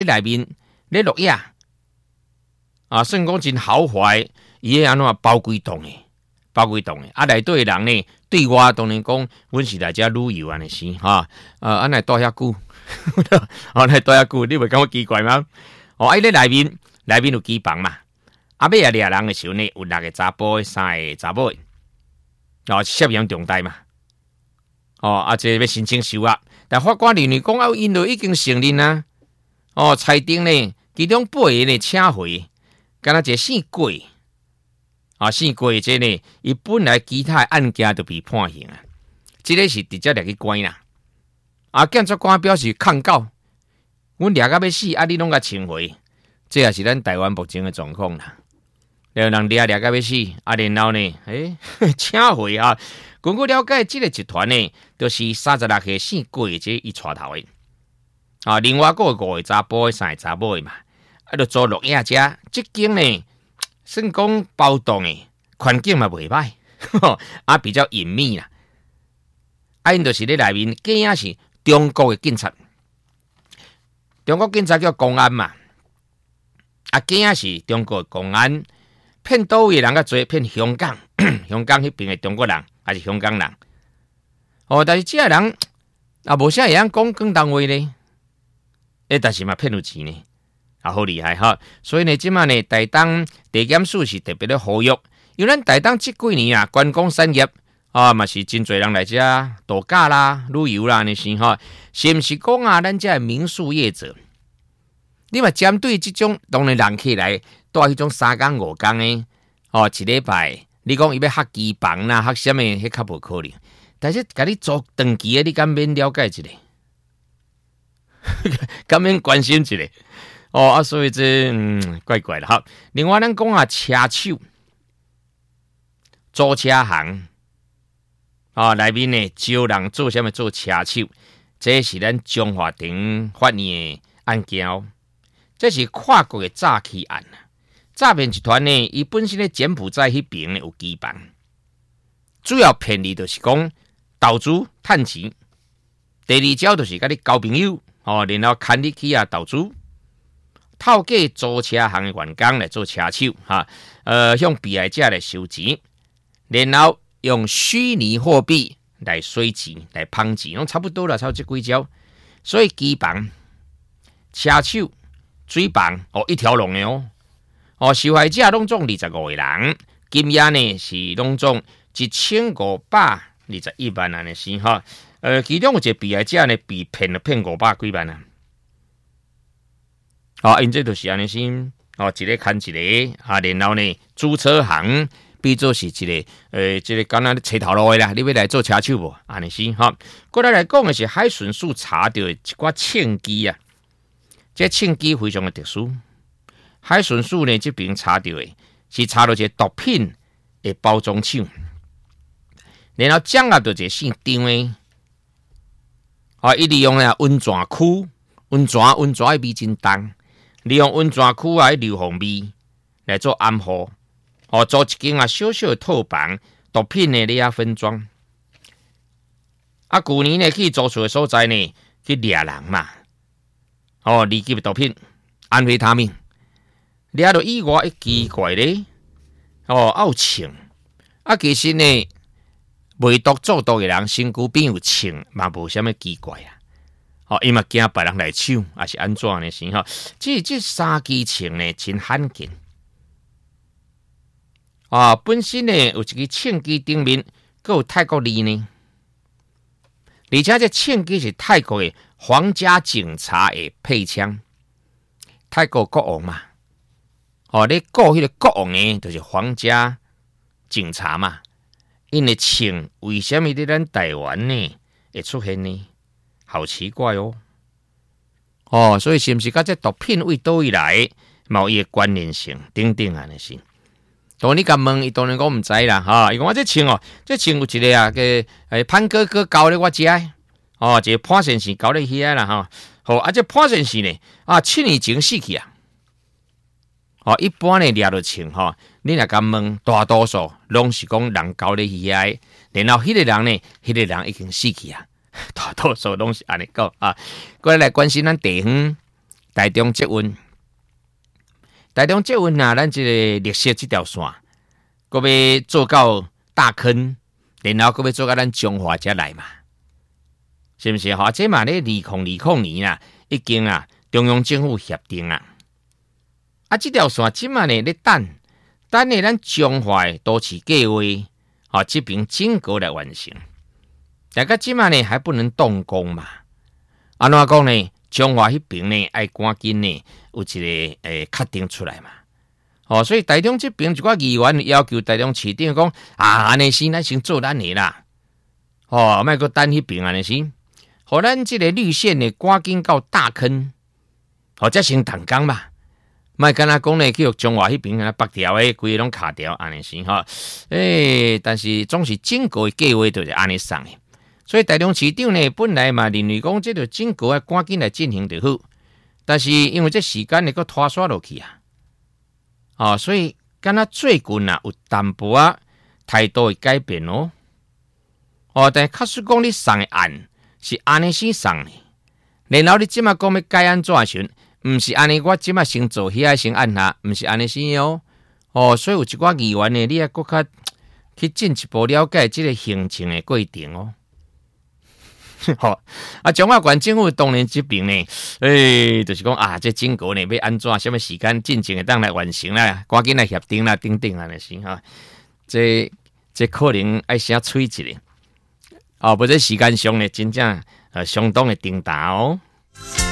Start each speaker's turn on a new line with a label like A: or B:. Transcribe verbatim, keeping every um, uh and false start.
A: 内面咧落野啊，算讲真豪华，伊个安怎包规栋诶，包规栋诶，啊内底诶人呢，对我当然讲，阮是来遮旅游安尼是哈，啊，安尼待遐久，哦，来待遐久，你袂感觉奇怪吗？哦，啊，咧内面内面有机房嘛，啊，尾啊掠人诶时候呢，有六个查甫，三个查某，哦，摄影重大嘛，哦，啊，这要申请收押，但法官认为讲啊，因都已经承认啊，哦，裁定呢，其中八个呢请回。敢若一个姓贵，啊，姓贵这呢，伊本来其他案件就被判刑啊，这个是直接掠去关啦。啊，检察官表示抗告，阮掠到要死，啊，你拢甲请回，这也是咱台湾目前的状况啦。有人掠掠到要死，啊，然后呢，诶、欸，请回啊。根据了解，这个集团呢，就是三十六岁姓贵这伊带头的，啊，另外个五个查甫，三个查某的嘛。啊，就做落叶遮，即间呢，算讲包栋诶，环境嘛袂歹，啊比较隐秘啦。啊，因就是咧内面，竟然是中国诶警察，中国警察叫公安嘛，啊，竟然是中国公安，骗倒位人较侪，骗香港，香港迄边诶中国人，还是香港人。哦，但是这人啊，无啥会晓讲广东话呢，诶，但是嘛骗有钱呢。啊，好厉害哈！所以呢，即马呢，台东地检署是特别的呼吁，因为咱台东即几年啊，观光产业啊，嘛是真侪人来遮度假啦、旅游啦，呢是哈，是毋是讲啊？咱遮民宿业者，你嘛针对即种当然人客来带迄种三工五工的，哦，一礼拜，你讲伊要合机房啦、合什么，迄较无可能。但是，甲你做长期的，你敢免了解一下？敢免关心一下？哦啊，所以这嗯怪怪的哈。另外，咱讲啊，车手、租车行啊，内面呢招人做什么做车手，这是咱中华庭发现的案件哦。这是跨国的诈欺案。诈骗集团呢，伊本身咧柬埔寨迄边有基盘，主要骗你就是讲投资趁钱。第二招就是甲你交朋友哦，然后牵你去啊投资。透过租车行的员工来做车手，哈，呃，向被害者来收钱，然后用虚拟货币来洗钱、来捧钱，拢差不多啦，差不多这几招。所以机房、车手、水房哦，一条龙的哦，哦，受害者拢总二十五个人，金额呢是拢总一千五百二十一万安尼是哈，呃，其中有一个被害者呢被骗了骗五百几万啊。哦，因这就是安尼先，哦，一个看一个，啊，然后呢，租车行比做是一个，呃，这个刚刚车头路的啦，你要来做车手无？安尼先哈。过来来讲的是海巡署查到的一寡枪机啊，这枪机非常的特殊。海巡署呢这边查到的是查到一个毒品的包装厂，然后掌握到一个姓张的，啊，伊利用咧温泉区，温泉温泉的味真重。利用温泉区啊，流红味来做暗号，哦，做一间啊小小的套房，毒品呢咧啊分装。啊，旧年呢去做厝的所在呢，去掠人嘛，哦，二级的毒品，安非他命，掠到意外一奇怪咧，哦，有枪，啊，其实呢，卖毒做毒的人身躯边有枪，嘛无啥物奇怪啊。哦，伊嘛惊别人来抢，还是安怎呢？是吼，这这三支枪呢，真罕见。啊，本身呢有一支枪机顶面，佮有泰国字呢，而且这枪机是泰国的皇家警察的配枪，泰国国王嘛。哦，你顾迄个国王呢，就是皇家警察嘛。因的枪为什么伫咱台湾呢会出现呢？好奇怪哦！哦，所以是不是甲这毒品为倒位来，贸易的关联性等等安尼是？当你甲问，伊当然讲唔知啦，哈！伊讲我这枪哦，这枪有一个啊，个诶潘哥哥教咧我食的，哦，一个潘先生教咧遐啦，哈！好，啊，这潘先生呢，啊，七年前死去啊！哦，一般呢掠到枪哈，你若甲问，大多数拢是讲人教咧遐的，然后迄个人呢，迄个人已经死去啊。大多数拢是安尼讲啊，过来关心咱地方台中捷运，台中捷运啊，咱这个绿色这条线，搁要做到大坑，然后搁要做到咱中华才来嘛，是不是？哈，这嘛咧二零二零年啊，已经啊中央政府协定啊，啊，这条线即嘛呢咧等，等咧咱中华都市计划，啊，这边整个来完成。大家即嘛呢还不能动工嘛？安怎讲呢？中华迄边呢，爱赶紧呢有一个诶确定出来嘛。哦，所以台中这边一寡议员要求台中市长讲啊，安尼先咱先做咱的啦。哦，莫个等迄边安尼先，互咱这个绿线呢赶紧到大坑，或者先动工嘛。莫干那讲呢，去中华迄边啊北条诶，规个拢卡掉安尼先哈。诶、欸，但是总是整个计划就是安尼送诶。所以台中市长呢，本来嘛认为讲，这个整个啊赶紧来进行就好，但是因为这时间呢，个拖刷落去啊，哦，所以敢若最近啊有淡薄啊态度会改变哦，哦，但确实讲你送的案是安尼先送的，然後你即馬講要改安怎時，唔是安尼，我即馬先做遐先按下，唔是安尼先哦，哦，所以有一寡議員呢，你也佫較去進一步了解這個行程的過程哦。好，啊，中華縣政府當然這邊呢，誒、欸，就是講啊，這整個呢要安怎，什麼時間進程會當來完成啦，趕緊來協定啦，等等啊，那是哈，這這可能愛先催一下，哦，不過這時間上呢，真正呃相當的重大哦。